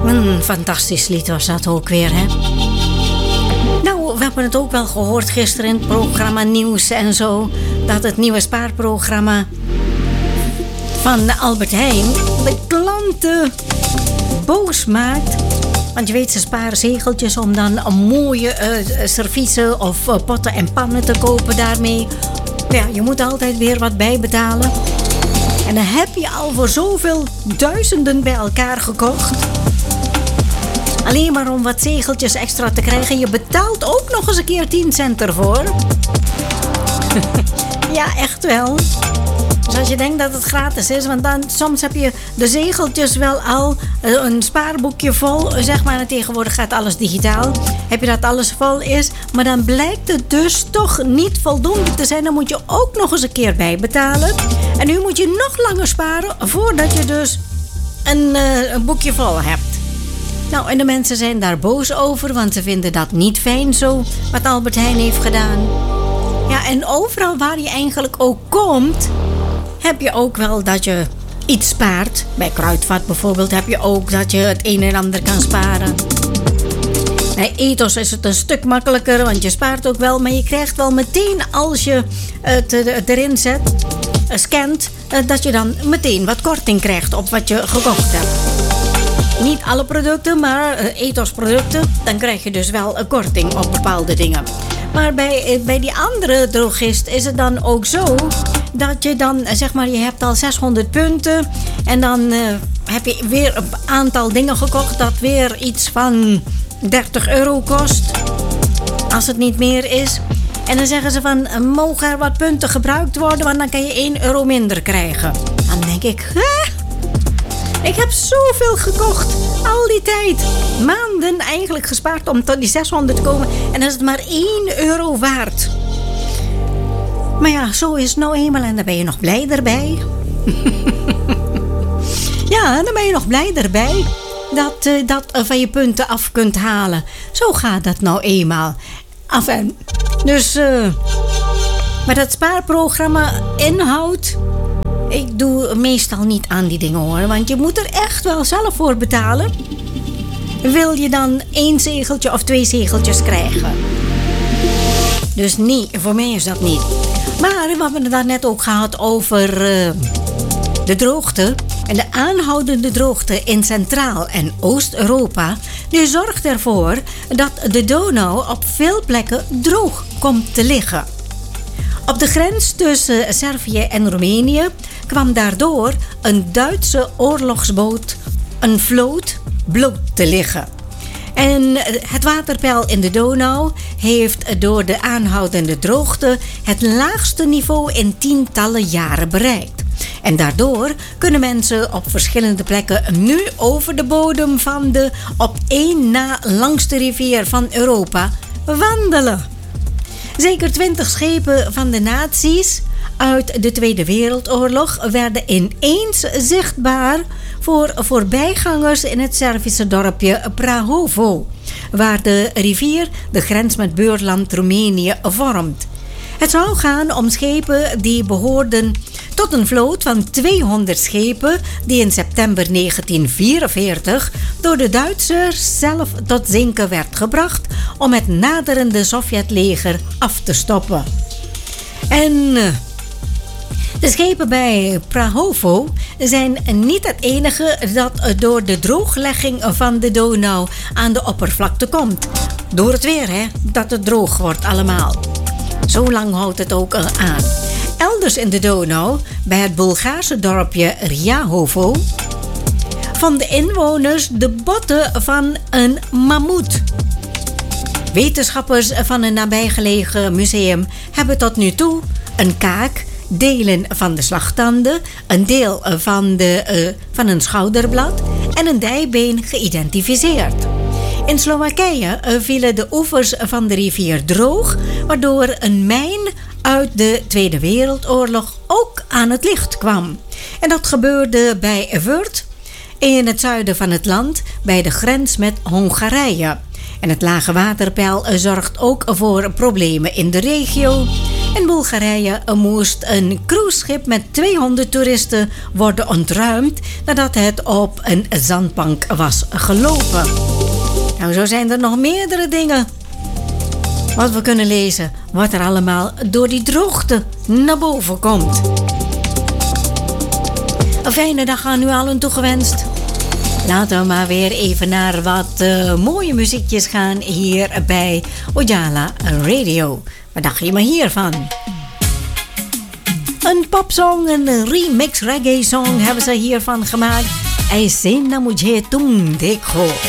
Een fantastisch lied was dat ook weer, hè? Nou, we hebben het ook wel gehoord gisteren in het programma Nieuws en zo, dat het nieuwe spaarprogramma van Albert Heijn de klanten boos maakt. Want je weet, ze sparen zegeltjes om dan een mooie serviezen of potten en pannen te kopen daarmee. Ja, je moet altijd weer wat bijbetalen. En dan heb je al voor zoveel duizenden bij elkaar gekocht. Alleen maar om wat zegeltjes extra te krijgen. Je betaalt ook nog eens een keer 10 cent ervoor. Ja, echt wel. Dus als je denkt dat het gratis is, want dan soms heb je de zegeltjes wel al een spaarboekje vol, zeg maar, en tegenwoordig gaat alles digitaal. Heb je dat alles vol is, maar dan blijkt het dus toch niet voldoende te zijn. Dan moet je ook nog eens een keer bijbetalen. En nu moet je nog langer sparen voordat je dus een boekje vol hebt. Nou, en de mensen zijn daar boos over, want ze vinden dat niet fijn zo, wat Albert Heijn heeft gedaan. Ja, en overal waar je eigenlijk ook komt, heb je ook wel dat je iets spaart. Bij Kruidvat bijvoorbeeld heb je ook dat je het een en ander kan sparen. Bij Ethos is het een stuk makkelijker, want je spaart ook wel, maar je krijgt wel meteen als je het erin zet, scant, dat je dan meteen wat korting krijgt op wat je gekocht hebt. Niet alle producten, maar Ethos producten, dan krijg je dus wel een korting op bepaalde dingen. Maar bij die andere drogist is het dan ook zo dat je dan, zeg maar, je hebt al 600 punten en dan heb je weer een aantal dingen gekocht dat weer iets van 30 euro kost, als het niet meer is. En dan zeggen ze van, mogen er wat punten gebruikt worden, want dan kan je 1 euro minder krijgen. Dan denk ik, hè? Ik heb zoveel gekocht, al die tijd. Maanden eigenlijk gespaard om tot die 600 te komen. En dan is het maar 1 euro waard. Maar ja, zo is het nou eenmaal en dan ben je nog blij erbij. Ja, dan ben je nog blij erbij dat van je punten af kunt halen. Zo gaat dat nou eenmaal. Enfin, dus, maar dat spaarprogramma inhoudt, ik doe meestal niet aan die dingen hoor, want je moet er echt wel zelf voor betalen. Wil je dan 1 zegeltje of 2 zegeltjes krijgen? Dus nee, voor mij is dat niet. Maar we hebben het daar net ook gehad over de droogte. En de aanhoudende droogte in Centraal- en Oost-Europa, die zorgt ervoor dat de Donau op veel plekken droog komt te liggen. Op de grens tussen Servië en Roemenië kwam daardoor een Duitse oorlogsboot, een vloot, bloot te liggen. En het waterpeil in de Donau heeft door de aanhoudende droogte het laagste niveau in tientallen jaren bereikt. En daardoor kunnen mensen op verschillende plekken nu over de bodem van de op één na langste rivier van Europa wandelen. Zeker 20 schepen van de nazi's uit de Tweede Wereldoorlog werden ineens zichtbaar voor voorbijgangers in het Servische dorpje Prahovo, waar de rivier de grens met buurland Roemenië vormt. Het zou gaan om schepen die behoorden tot een vloot van 200 schepen die in september 1944 door de Duitsers zelf tot zinken werd gebracht om het naderende Sovjetleger af te stoppen. En de schepen bij Prahovo zijn niet het enige dat door de drooglegging van de Donau aan de oppervlakte komt. Door het weer, hè, dat het droog wordt allemaal. Zo lang houdt het ook aan. Elders in de Donau, bij het Bulgaarse dorpje Rjahovo, vonden inwoners de botten van een mammoet. Wetenschappers van een nabijgelegen museum hebben tot nu toe een kaak, delen van de slagtanden, een deel van een schouderblad en een dijbeen geïdentificeerd. In Slowakije vielen de oevers van de rivier droog, waardoor een mijn uit de Tweede Wereldoorlog ook aan het licht kwam. En dat gebeurde bij Wörth in het zuiden van het land, bij de grens met Hongarije. En het lage waterpeil zorgt ook voor problemen in de regio. In Bulgarije moest een cruiseschip met 200 toeristen worden ontruimd nadat het op een zandbank was gelopen. Nou, zo zijn er nog meerdere dingen wat we kunnen lezen, wat er allemaal door die droogte naar boven komt. Een fijne dag aan u allen toegewenst. Laten we maar weer even naar wat mooie muziekjes gaan hier bij Ojala Radio. Wat dacht je maar hiervan? Een popsong, een remix reggae song hebben ze hiervan gemaakt. Aise na mujhe tum dekho.